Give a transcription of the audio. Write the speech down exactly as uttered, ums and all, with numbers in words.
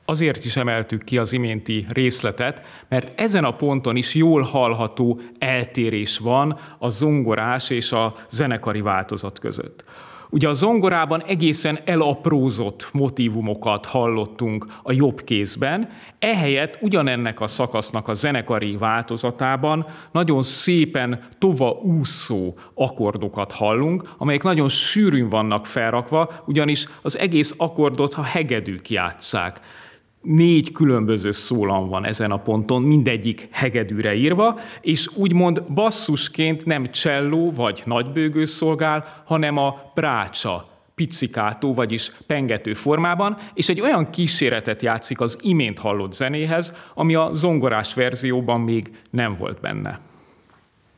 azért is emeltük ki az iménti részletet, mert ezen a ponton is jól hallható eltérés van a zongorás és a zenekari változat között. Ugye a zongorában egészen elaprózott motívumokat hallottunk a jobb kézben, ehelyett ugyanennek a szakasznak a zenekari változatában nagyon szépen tovaúszó akkordokat hallunk, amelyek nagyon sűrűn vannak felrakva, ugyanis az egész akkordot a hegedűk játsszák. Négy különböző szólam van ezen a ponton, mindegyik hegedűre írva, és úgymond basszusként nem cselló vagy nagybőgő szolgál, hanem a brácsa, pizzikátó, vagyis pengető formában, és egy olyan kíséretet játszik az imént hallott zenéhez, ami a zongorás verzióban még nem volt benne.